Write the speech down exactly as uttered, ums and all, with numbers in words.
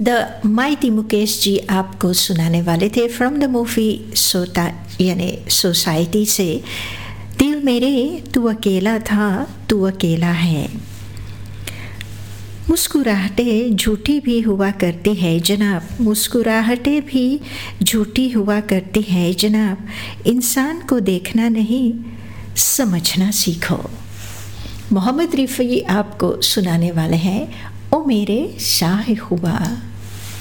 The mighty Mukesh ji आपको सुनाने वाले थे फ्रॉम द मूवी सोता यानी सोसाइटी से, दिल मेरे तू अकेला था तू अकेला है। मुस्कुराहटें झूठी भी हुआ करती है जनाब, मुस्कुराहटें भी झूठी हुआ करती है जनाब, इंसान को देखना नहीं समझना सीखो। मोहम्मद रिफ़ी आपको सुनाने वाले हैं ओ मेरे शाह हुआ।